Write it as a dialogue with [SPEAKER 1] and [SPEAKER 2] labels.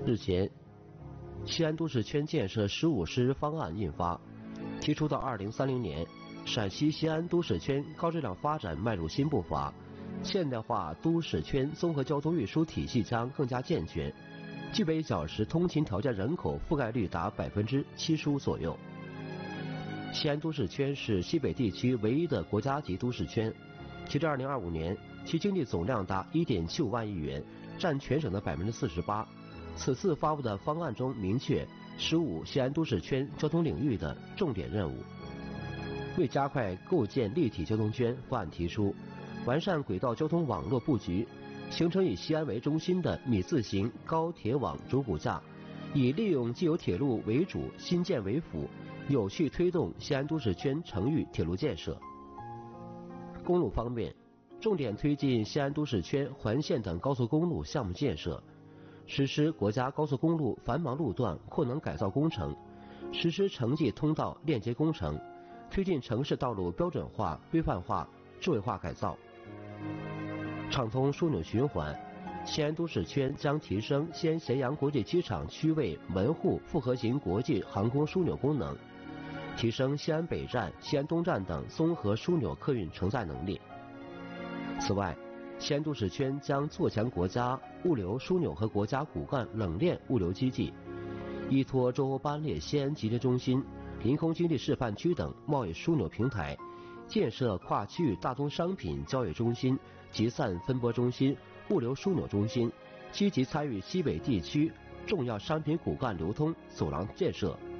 [SPEAKER 1] 日前，西安都市圈建设15实施方案印发，提出到2030年，陕西西安都市圈高质量发展迈入新步伐，现代化都市圈综合交通运输体系将更加健全，具备1小时通勤条件人口覆盖率达75%左右。西安都市圈是西北地区唯一的国家级都市圈，截至2025年，其经济总量达1.75万亿元，占全省的48%。此次发布的方案中明确15西安都市圈交通领域的重点任务。为加快构建立体交通圈，方案提出完善轨道交通网络布局，形成以西安为中心的米字形高铁网主骨架，以利用既有铁路为主，新建为辅，有序推动西安都市圈城域铁路建设。公路方面，重点推进西安都市圈环线等高速公路项目建设，实施国家高速公路繁忙路段扩能改造工程，实施城际通道链接工程，推进城市道路标准化、规范化、智慧化改造，畅通枢纽循环。西安都市圈将提升西安咸阳国际机场区位门户复合型国际航空枢纽功能，提升西安北站、西安东站等综合枢纽客运承载能力。此外，西安都市圈将做强国家物流枢纽和国家骨干冷链物流基地，依托周欧班列西安集结中心、临空经济示范区等贸易枢纽平台，建设跨区域大宗商品交易中心、集散分拨中心、物流枢纽中心，积极参与西北地区重要商品骨干流通走廊建设。